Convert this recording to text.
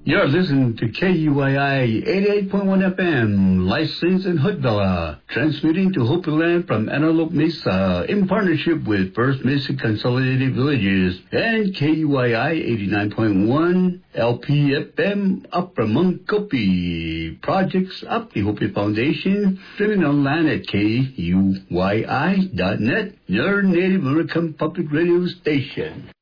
You're listening to KUYI 88.1 FM, licensed in Hoodvilla, transmitting to Hopi Land from Antelope Mesa in partnership with First Mesa Consolidated Villages and KUYI 89.1 LPFM up from Munkopi. Projects up the Hopi Foundation, streaming online at KUYI.net, your Native American public radio station.